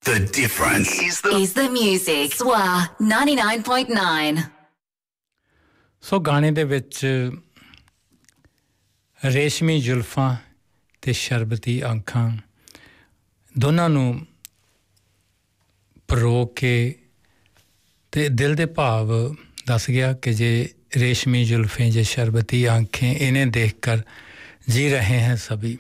The difference is the music. Swa 99.9. ਸੋ ਗਾਣੇ ਦੇ ਵਿੱਚ ਰੇਸ਼ਮੀ ਜ਼ੁਲਫਾਂ ਤੇ ਸ਼ਰਬਤੀ ਅੱਖਾਂ ਦੋਨਾਂ ਨੂੰ ਪਰੋ ਕੇ ਤੇ ਦਿਲ ਦੇ ਭਾਵ ਦੱਸ ਗਿਆ ਕਿ ਜੇ रेशमी जुल्फ़ें जे शरबती आँखें इन्हें देखकर जी रहे हैं सभी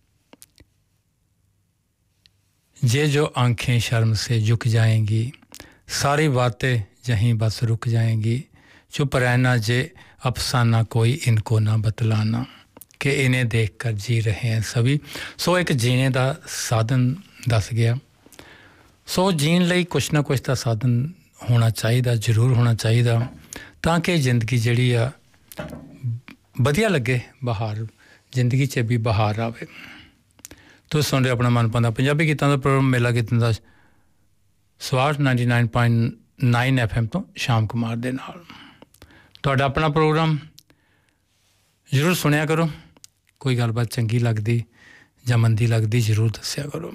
ये जो आँखें शर्म से झुक जाएंगी सारी बातें यहीं बस रुक जाएंगी चुप रहना जे अफसाना कोई इनको ना बतलाना कि इन्हें देखकर जी रहे हैं सभी सो एक जीने दा साधन दस गया सो जीन लई कुछ ना कुछ दा साधन होना चाहिए जरूर होना चाहिए ਤਾਂ ਕਿ ਜ਼ਿੰਦਗੀ ਜਿਹੜੀ ਆ ਵਧੀਆ ਲੱਗੇ ਬਹਾਰ ਜ਼ਿੰਦਗੀ 'ਚ ਵੀ ਬਹਾਰ ਆਵੇ ਤੁਸੀਂ ਸੁਣ ਰਹੇ ਆਪਣਾ ਮਨਪਸੰਦ ਪੰਜਾਬੀ ਗੀਤਾਂ ਦਾ ਪ੍ਰੋਗਰਾਮ ਮੇਲਾ ਗੀਤਾਂ ਦਾ ਸਵਾਟ 99.9 FM ਤੋਂ ਸ਼ਾਮ ਕੁਮਾਰ ਦੇ ਨਾਲ ਤੁਹਾਡਾ ਆਪਣਾ ਪ੍ਰੋਗਰਾਮ ਜ਼ਰੂਰ ਸੁਣਿਆ ਕਰੋ ਕੋਈ ਗੱਲਬਾਤ ਚੰਗੀ ਲੱਗਦੀ ਜਾਂ ਮੰਦੀ ਲੱਗਦੀ ਜ਼ਰੂਰ ਦੱਸਿਆ ਕਰੋ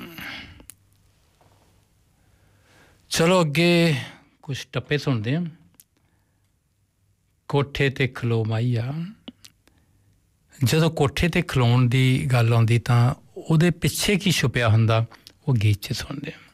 ਚਲੋ ਅੱਗੇ ਕੁਝ ਟੱਪੇ ਸੁਣਦੇ ਹਾਂ ਕੋਠੇ ਤੇ ਖਲੋ ਮਾਈਆ ਜਦੋਂ ਕੋਠੇ ਤੇ ਖਲੋਣ ਦੀ ਗੱਲ ਆਉਂਦੀ ਤਾਂ ਉਹਦੇ ਪਿੱਛੇ ਕੀ ਛੁਪਿਆ ਹੁੰਦਾ ਉਹ ਗੀਤ 'ਚ ਸੁਣਦੇ ਹਾਂ